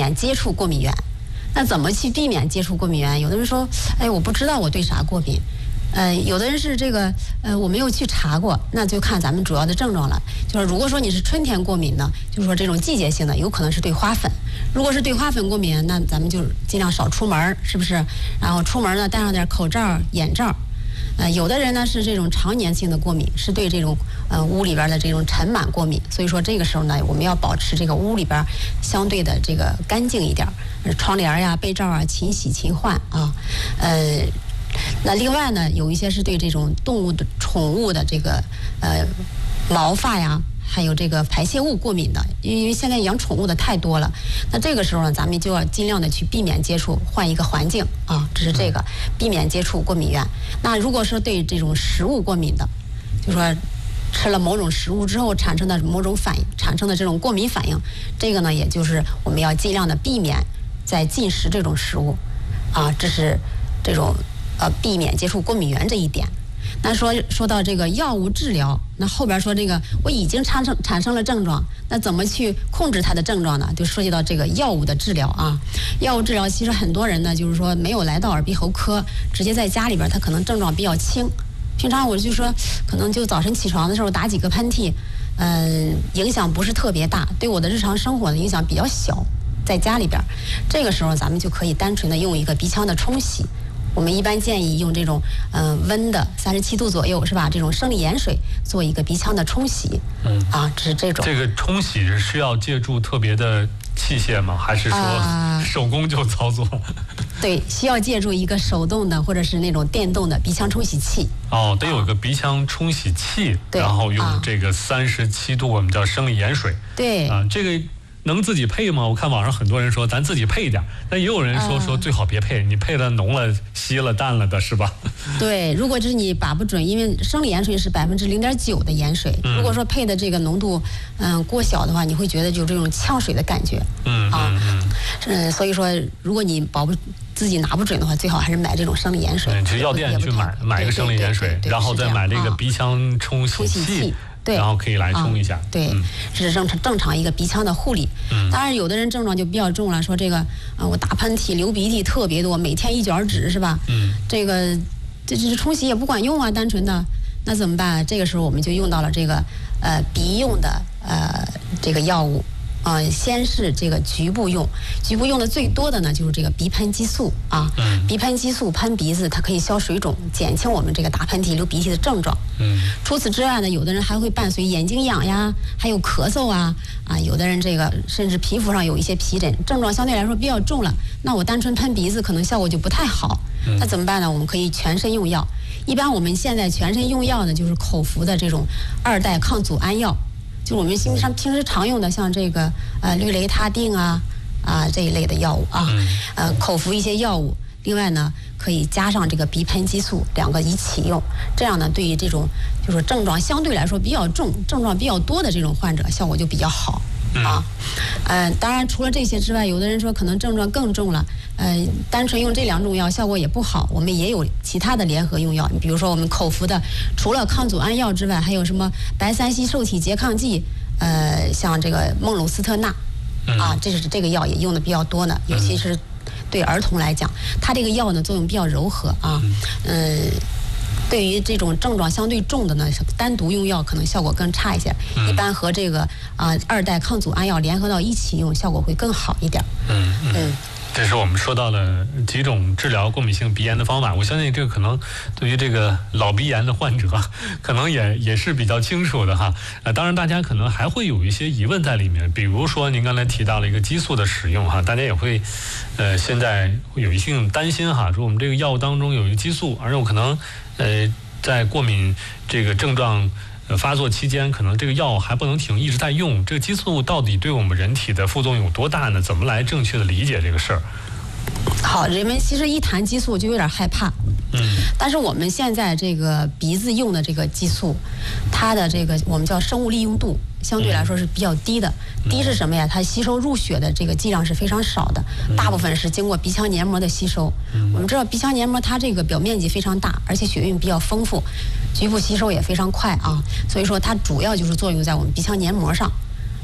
免接触过敏源。那怎么去避免接触过敏源？有的人说，哎，我不知道我对啥过敏。有的人是这个，我没有去查过，那就看咱们主要的症状了。就是如果说你是春天过敏呢，就是说这种季节性的，有可能是对花粉。如果是对花粉过敏，那咱们就尽量少出门，是不是？然后出门呢，戴上点口罩、眼罩。有的人呢是这种常年性的过敏，是对这种屋里边的这种尘螨过敏，所以说这个时候呢，我们要保持这个屋里边相对的这个干净一点，窗帘呀、被罩啊勤洗勤换啊。那另外呢，有一些是对这种动物的宠物的这个毛发呀，还有这个排泄物过敏的，因为现在养宠物的太多了。那这个时候呢，咱们就要尽量的去避免接触，换一个环境啊，这是这个避免接触过敏源。那如果说对这种食物过敏的，就说吃了某种食物之后产生的某种反应，产生的这种过敏反应，这个呢，也就是我们要尽量的避免在进食这种食物啊，这是这种避免接触过敏源这一点。那说到这个药物治疗，那后边说这个我已经产生了症状，那怎么去控制它的症状呢？就涉及到这个药物的治疗啊。药物治疗其实很多人呢，就是说没有来到耳鼻喉科，直接在家里边，他可能症状比较轻。平常我就说，可能就早晨起床的时候打几个喷嚏，影响不是特别大，对我的日常生活的影响比较小，在家里边，这个时候咱们就可以单纯的用一个鼻腔的冲洗。我们一般建议用这种温的37度左右，是吧？这种生理盐水做一个鼻腔的冲洗。这是这种。这个冲洗是需要借助特别的器械吗？还是说手工就操作？ 对，需要借助一个手动的或者是那种电动的鼻腔冲洗器。 得有个鼻腔冲洗器，然后用这个37度，我们叫生理盐水。 对。 这个能自己配吗？我看网上很多人说咱自己配一点，但也有人说最好别配，你配了浓了、稀了、淡了的是吧？ 对，如果就是你把不准，因为生理盐水是0.9%的盐水，如果说配的这个浓度过小的话，你会觉得有这种呛水的感觉。所以说如果你自己拿不准的话，最好还是买这种生理盐水。 去药店去买一个生理盐水，然后再买这个鼻腔冲洗器。 对， 然后可以来冲一下。 对，这是正常一个鼻腔的护理。当然有的人症状就比较重了，说这个我打喷嚏、流鼻涕特别多，每天1卷纸是吧？这冲洗也不管用啊，单纯的，那怎么办？这个时候我们就用到了这个鼻用的这个药物。先是这个局部用的最多的呢，就是这个鼻喷激素啊。鼻喷激素喷鼻子，它可以消水肿，减轻我们这个打喷嚏、流鼻涕的症状。除此之外呢，有的人还会伴随眼睛痒呀，还有咳嗽啊，有的人这个甚至皮肤上有一些皮疹，症状相对来说比较重了。那我单纯喷鼻子可能效果就不太好。那怎么办呢？我们可以全身用药。一般我们现在全身用药呢，就是口服的这种2代抗组胺药。就我们平时常用的，像这个氯雷他定这一类的药物啊，口服一些药物。另外呢，可以加上这个鼻喷激素，2个一起用。这样呢，对于这种就是症状相对来说比较重、症状比较多的这种患者，效果就比较好。当然除了这些之外，有的人说可能症状更重了，单纯用这2种药效果也不好，我们也有其他的联合用药。你比如说我们口服的，除了抗组胺药之外，还有什么白3烯受体拮抗剂，像这个孟鲁司特钠，这个药也用的比较多呢，尤其是对儿童来讲，它这个药呢作用比较柔和啊，对于这种症状相对重的呢，单独用药可能效果更差一些。一般和这个2代抗组胺药联合到一起用，效果会更好一点。 这是我们说到了几种治疗过敏性鼻炎的方法。我相信这个可能对于这个老鼻炎的患者，可能也是比较清楚的哈。当然大家可能还会有一些疑问在里面，比如说您刚才提到了一个激素的使用哈，大家也会现在会有一定担心哈，说我们这个药物当中有一个激素，而有可能在过敏这个症状发作期间，可能这个药还不能停，一直在用。这个激素到底对我们人体的副作用有多大呢？怎么来正确的理解这个事儿？ 好，人们其实一谈激素就有点害怕。但是我们现在这个鼻子用的这个激素，它的这个我们叫生物利用度，相对来说是比较低的。低是什么呀？它吸收入血的这个剂量是非常少的，大部分是经过鼻腔黏膜的吸收。我们知道鼻腔黏膜它这个表面积非常大，而且血运比较丰富，局部吸收也非常快啊。所以说它主要就是作用在我们鼻腔黏膜上。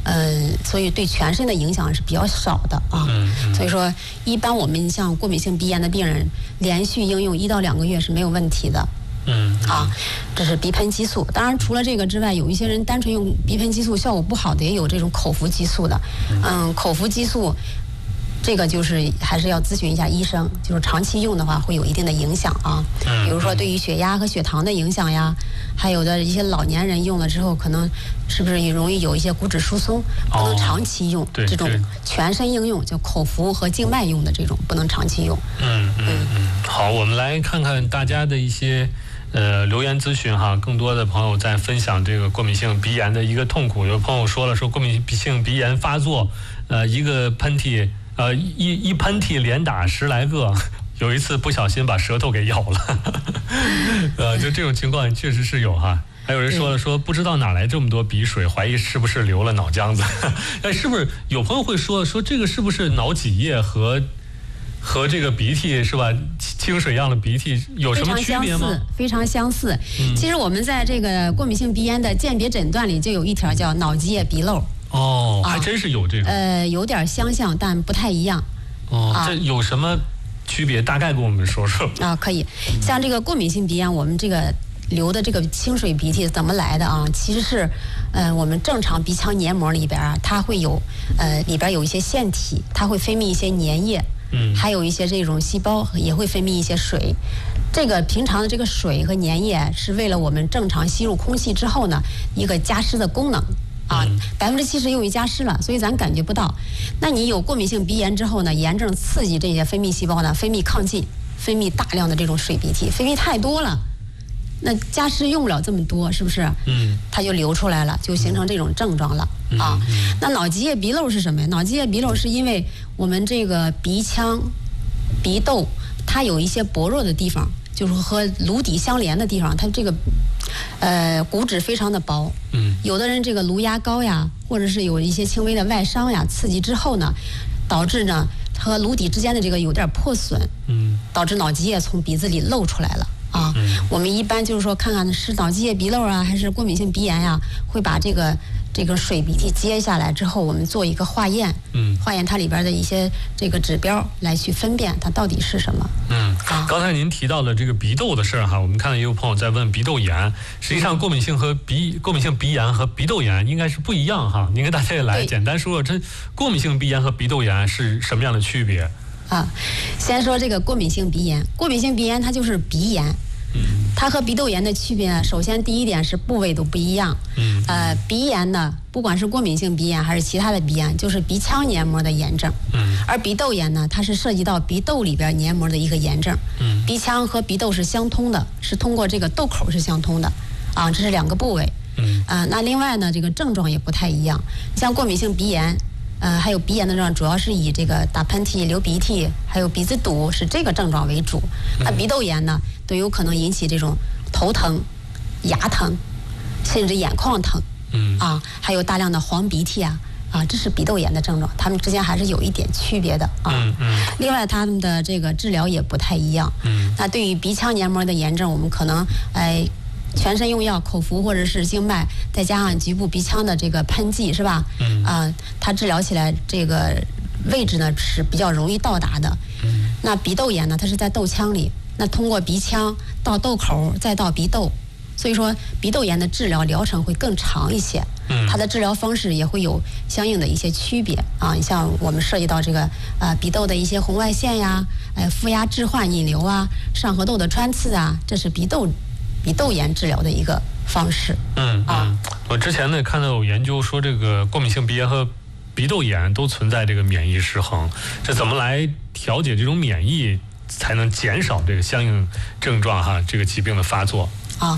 所以对全身的影响是比较少的啊。所以说，一般我们像过敏性鼻炎的病人，连续应用1到2个月是没有问题的。这是鼻喷激素。当然，除了这个之外，有一些人单纯用鼻喷激素效果不好的，也有这种口服激素的。口服激素。这个就是还是要咨询一下医生，就是长期用的话会有一定的影响啊，比如说对于血压和血糖的影响呀，还有的一些老年人用了之后，可能是不是也容易有一些骨质疏松，不能长期用。这种全身应用，就口服和静脉用的这种，不能长期用。 好，我们来看看大家的一些留言咨询哈，更多的朋友在分享这个过敏性鼻炎的一个痛苦。有朋友说了，说过敏性鼻炎发作，一个喷嚏。一喷嚏连打10来个，有一次不小心把舌头给咬了，就这种情况确实是有哈。还有人说不知道哪来这么多鼻水，怀疑是不是流了脑浆子。是不是有朋友会说这个是不是脑脊液和这个鼻涕是吧？清水样的鼻涕有什么区别吗？ 非常相似。其实我们在这个过敏性鼻炎的鉴别诊断里就有一条叫脑脊液鼻漏。 还真是有这个。 有点相像，但不太一样。 这有什么区别？大概跟我们说说。 可以。像这个过敏性鼻炎，我们这个流的这个清水鼻涕怎么来的啊？其实是，我们正常鼻腔黏膜里边啊，它会有，里边有一些腺体，它会分泌一些粘液，还有一些这种细胞也会分泌一些水。这个平常的这个水和粘液是为了我们正常吸入空气之后呢，一个加湿的功能。70%用于加湿了，所以咱感觉不到。那你有过敏性鼻炎之后呢，炎症刺激这些分泌细胞呢，分泌亢进，分泌大量的这种水鼻涕，分泌太多了，那加湿用不了这么多，是不是？它就流出来了，就形成这种症状了啊。那脑脊液鼻漏是什么呀？脑脊液鼻漏是因为我们这个鼻腔、鼻窦它有一些薄弱的地方，就是和颅底相连的地方，它这个骨质非常的薄。有的人这个颅压高呀，或者是有一些轻微的外伤呀，刺激之后呢，导致呢和颅底之间的这个有点破损，导致脑脊液从鼻子里漏出来了啊。我们一般就是说看看是脑脊液鼻漏啊，还是过敏性鼻炎呀，会把这个水鼻涕接下来之后，我们做一个化验，化验它里边的一些这个指标来去分辨它到底是什么。 刚才您提到了这个鼻窦的事儿哈，我们看到也有朋友在问鼻窦炎，实际上过敏性鼻炎和鼻窦炎应该是不一样哈。您跟大家也来简单说说，这过敏性鼻炎和鼻窦炎是什么样的区别？ 先说这个过敏性鼻炎，过敏性鼻炎它就是鼻炎。它和鼻窦炎的区别呢，首先第一点是部位都不一样。鼻炎呢，不管是过敏性鼻炎还是其他的鼻炎，就是鼻腔黏膜的炎症。而鼻窦炎呢，它是涉及到鼻窦里边黏膜的一个炎症。鼻腔和鼻窦是相通的，是通过这个窦口是相通的。这是2个部位。那另外呢，这个症状也不太一样。像过敏性鼻炎，还有鼻炎的症状，主要是以这个打喷嚏、流鼻涕，还有鼻子堵是这个症状为主。那鼻窦炎呢，都有可能引起这种头疼、牙疼，甚至眼眶疼。还有大量的黄鼻涕这是鼻窦炎的症状，它们之间还是有一点区别的另外，它们的这个治疗也不太一样。那对于鼻腔黏膜的炎症，我们可能全身用药，口服或者是静脉，再加上局部鼻腔的这个喷剂，是吧？它治疗起来这个位置呢是比较容易到达的。那鼻窦炎呢，它是在窦腔里，那通过鼻腔到窦口，再到鼻窦，所以说鼻窦炎的治疗疗程会更长一些。它的治疗方式也会有相应的一些区别你像我们涉及到这个鼻窦的一些红外线呀，负压置换引流上颌窦的穿刺这是鼻窦炎治疗的一个方式。 我之前呢看到有研究说，这个过敏性鼻炎和鼻窦炎都存在这个免疫失衡，这怎么来调节这种免疫，才能减少这个相应症状这个疾病的发作？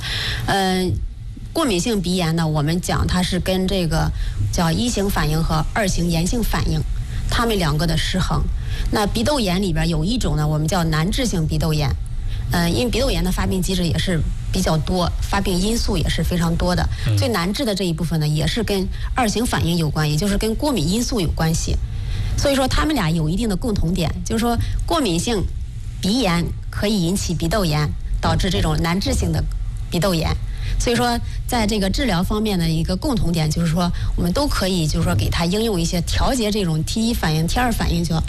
过敏性鼻炎呢，我们讲它是跟这个叫1型反应和2型炎性反应，它们2个的失衡。那鼻窦炎里边有一种呢，我们叫难治性鼻窦炎。因为鼻窦炎的发病机制也是比较多，发病因素也是非常多的。最难治的这一部分呢，也是跟2型反应有关，也就是跟过敏因素有关系。所以说，他们俩有一定的共同点，就是说过敏性鼻炎可以引起鼻窦炎，导致这种难治性的鼻窦炎。 所以说，在这个治疗方面的一个共同点就是说，我们都可以就是说给他应用一些调节这种T1反应、T2反应，叫